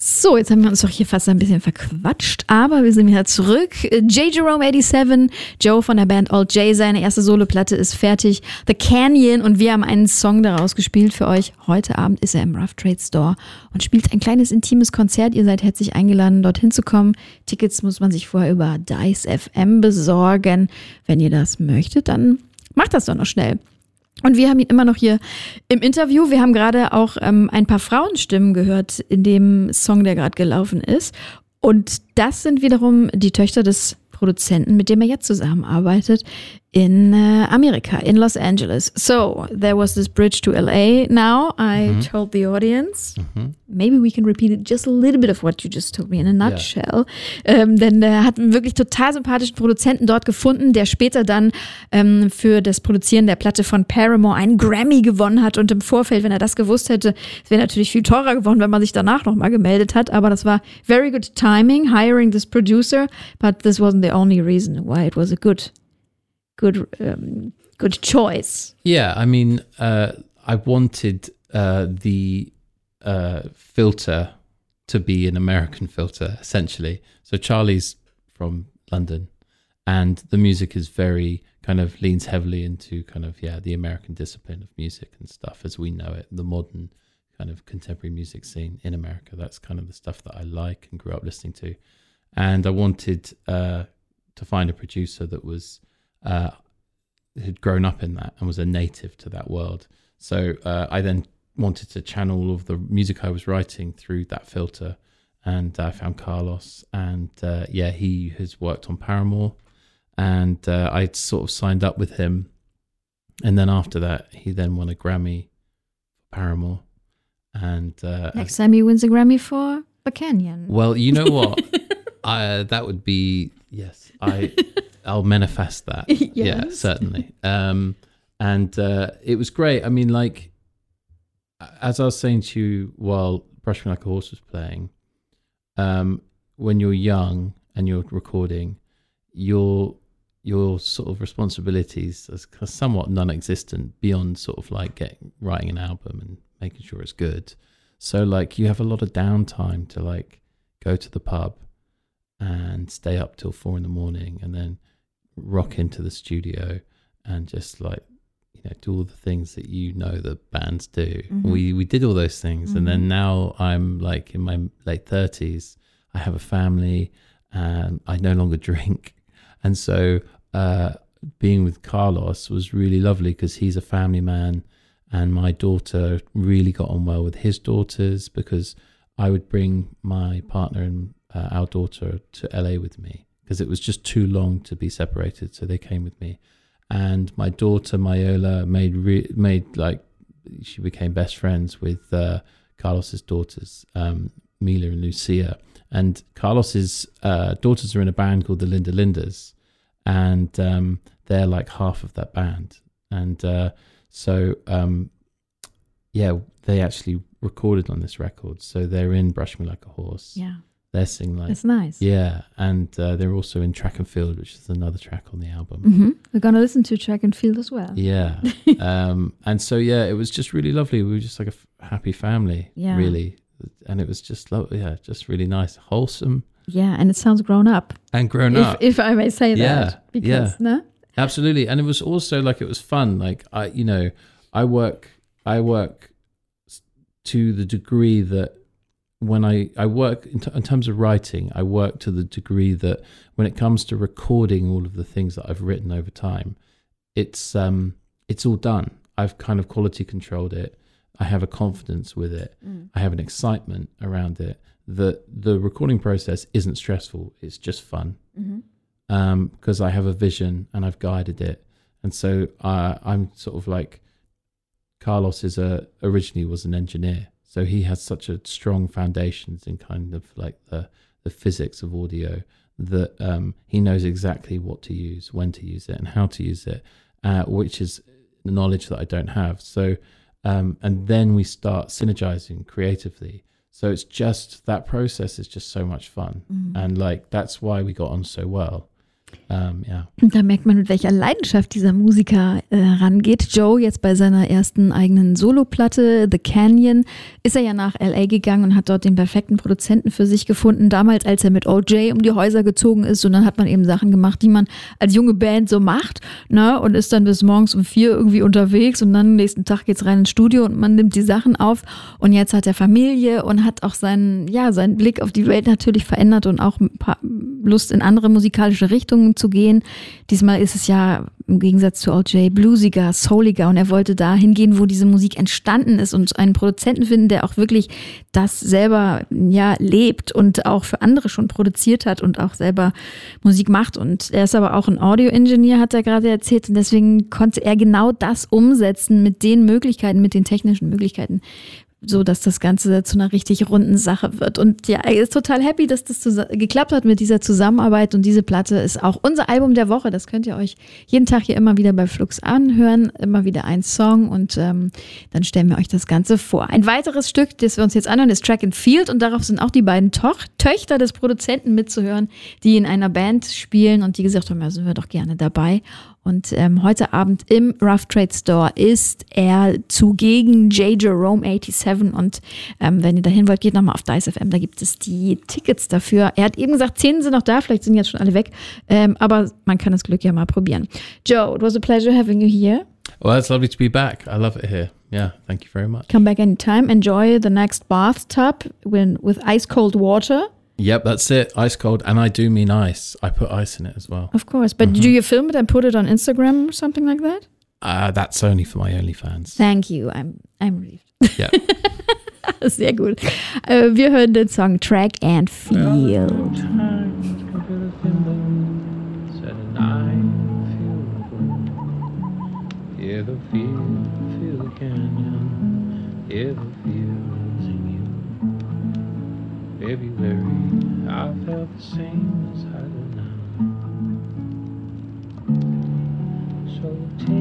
So, jetzt haben wir uns doch hier fast ein bisschen verquatscht, aber wir sind wieder zurück. J. Jerome 87, Joe von der Band Old J, seine erste Soloplatte ist fertig. The Canyon, und wir haben einen Song daraus gespielt für euch. Heute Abend ist er im Rough Trade Store und spielt ein kleines intimes Konzert. Ihr seid herzlich eingeladen, dorthin zu kommen. Tickets muss man sich vorher über Dice FM besorgen. Wenn ihr das möchtet, dann macht das doch noch schnell. Und wir haben ihn immer noch hier im Interview. Wir haben gerade auch ein paar Frauenstimmen gehört in dem Song, der gerade gelaufen ist. Und das sind wiederum die Töchter des Produzenten, mit dem er jetzt zusammenarbeitet in Amerika, in Los Angeles. So, there was this bridge to LA now. I told the audience. Maybe we can repeat it just a little bit of what you just told me in a nutshell. Yeah. Denn er hat einen wirklich total sympathischen Produzenten dort gefunden, der später dann für das Produzieren der Platte von Paramore einen Grammy gewonnen hat. Und im Vorfeld, wenn er das gewusst hätte, es wäre natürlich viel teurer geworden, wenn man sich danach nochmal gemeldet hat. Aber das war very good timing, hiring this producer. But this wasn't the only reason why it was a good choice. Yeah, I mean, I wanted the filter to be an American filter, essentially. So Charlie's from London, and the music is very kind of leans heavily into kind of, the American discipline of music and stuff as we know it, the modern kind of contemporary music scene in America. That's kind of the stuff that I like and grew up listening to. And I wanted to find a producer that was who'd grown up in that and was a native to that world. So I then wanted to channel all of the music I was writing through that filter, and I found Carlos, and he has worked on Paramore, and I sort of signed up with him, and then after that he then won a Grammy for Paramore, and next time he wins a Grammy for The Canyon. Well, you know what? That would be, yes, I'll manifest that. Yes. Yeah, certainly. And it was great. I mean, like, as I was saying to you while Brush Me Like a Horse was playing, when you're young and you're recording, your sort of responsibilities are somewhat non-existent beyond sort of like writing an album and making sure it's good. So like you have a lot of downtime to like go to the pub and stay up till 4 a.m. and then rock into the studio and just like, do all the things that the bands do. We did all those things, and then now I'm like in my late 30s. I have a family, and I no longer drink, and so being with Carlos was really lovely because he's a family man, and my daughter really got on well with his daughters because I would bring my partner and our daughter to LA with me because it was just too long to be separated, so they came with me. And my daughter Mayola she became best friends with Carlos's daughters, Mila and Lucia. And Carlos's daughters are in a band called the Linda Lindas, and they're like half of that band. And they actually recorded on this record, so they're in Brush Me Like a Horse. Yeah. They're singing like... That's nice. Yeah, and they're also in Track and Field, which is another track on the album. We're going to listen to Track and Field as well. Yeah. And so, it was just really lovely. We were just like a happy family, really. And it was just, just really nice, wholesome. Yeah, and it sounds grown up. And grown up. If I may say that. No? Absolutely. And it was also like, it was fun. Like, I work to the degree that when I work in terms of writing, I work to the degree that when it comes to recording all of the things that I've written over time, it's all done. I've kind of quality controlled it. I have a confidence with it. I have an excitement around it. The recording process isn't stressful. It's just fun because I have a vision and I've guided it. And so I'm sort of like, Carlos originally was an engineer. So he has such a strong foundations in kind of like the physics of audio that he knows exactly what to use, when to use it, and how to use it, which is knowledge that I don't have. So, and then we start synergizing creatively. So it's just, that process is just so much fun. And like, that's why we got on so well. Yeah. Und da merkt man, mit welcher Leidenschaft dieser Musiker rangeht. Joe, jetzt bei seiner ersten eigenen Soloplatte, The Canyon, ist er ja nach L.A. gegangen und hat dort den perfekten Produzenten für sich gefunden. Damals, als er mit O.J. um die Häuser gezogen ist, und dann hat man eben Sachen gemacht, die man als junge Band so macht, ne? Und ist dann bis morgens um 4 irgendwie unterwegs und dann am nächsten Tag geht's rein ins Studio und man nimmt die Sachen auf. Und jetzt hat er Familie und hat auch seinen Blick auf die Welt natürlich verändert und auch ein paar Lust in andere musikalische Richtungen zu gehen. Diesmal ist es ja im Gegensatz zu O.J. bluesiger, souliger und er wollte da hingehen, wo diese Musik entstanden ist und einen Produzenten finden, der auch wirklich das selber lebt und auch für andere schon produziert hat und auch selber Musik macht. Und er ist aber auch ein Audio-Engineer, hat er gerade erzählt, und deswegen konnte er genau das umsetzen mit den Möglichkeiten, mit den technischen Möglichkeiten, so dass das Ganze zu einer richtig runden Sache wird. Und ja, er ist total happy, dass das geklappt hat mit dieser Zusammenarbeit, und diese Platte ist auch unser Album der Woche. Das könnt ihr euch jeden Tag hier immer wieder bei Flux anhören, immer wieder ein Song, und dann stellen wir euch das Ganze vor. Ein weiteres Stück, das wir uns jetzt anhören, ist Track and Field, und darauf sind auch die beiden Töchter des Produzenten mitzuhören, die in einer Band spielen und die gesagt haben, ja, sind wir doch gerne dabei. Und heute Abend im Rough Trade Store ist er zugegen, J. Jerome 87. Und wenn ihr dahin wollt, geht nochmal auf Dice FM, da gibt es die Tickets dafür. Er hat eben gesagt, 10 sind noch da, vielleicht sind jetzt schon alle weg. Aber man kann das Glück ja mal probieren. Joe, it was a pleasure having you here. Well, it's lovely to be back. I love it here. Yeah, thank you very much. Come back anytime. Enjoy the next bathtub with ice cold water. Yep, that's it. Ice cold. And I do mean ice. I put ice in it as well. Of course. But do you film it and put it on Instagram or something like that? That's only for my OnlyFans. Thank you. I'm relieved. Yeah. Sehr gut. Wir hören den Song Track and Field. Hear the field, feel the canyon, hear the fields in you. February, I felt the same as I do now. So take